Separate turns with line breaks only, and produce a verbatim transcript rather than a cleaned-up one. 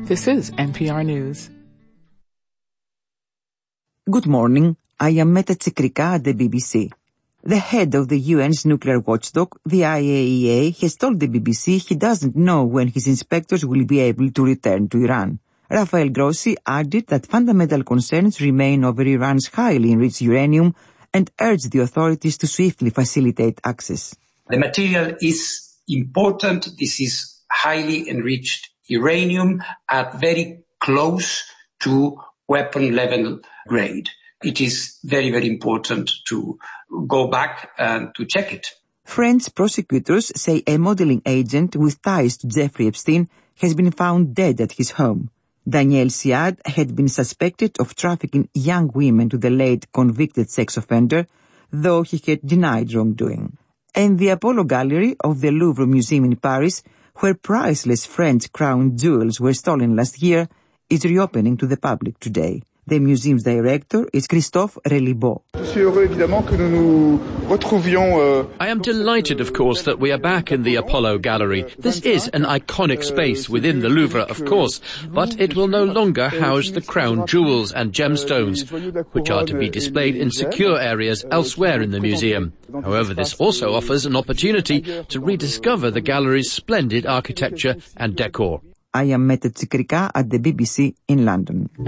This is N P R News.
Good morning. I am Meta Tsikrika at the B B C. The head of the U N's nuclear watchdog, the I A E A, has told the B B C he doesn't know when his inspectors will be able to return to Iran. Rafael Grossi added that fundamental concerns remain over Iran's highly enriched uranium and urged the authorities to swiftly facilitate access.
The material is important. This is highly enriched uranium at very close to weapon level grade. It is very, very important to go back and to check it.
French prosecutors say a modeling agent with ties to Jeffrey Epstein has been found dead at his home. Daniel Siad had been suspected of trafficking young women to the late convicted sex offender, though he had denied wrongdoing. And the Apollo Gallery of the Louvre Museum in Paris, where priceless French crown jewels were stolen last year, is reopening to the public today. The museum's director is Christophe Relibaud.
I am delighted, of course, that we are back in the Apollo Gallery. This is an iconic space within the Louvre, of course, but it will no longer house the crown jewels and gemstones, which are to be displayed in secure areas elsewhere in the museum. However, this also offers an opportunity to rediscover the gallery's splendid architecture and decor.
I am Meta Tsikrika at the B B C in London.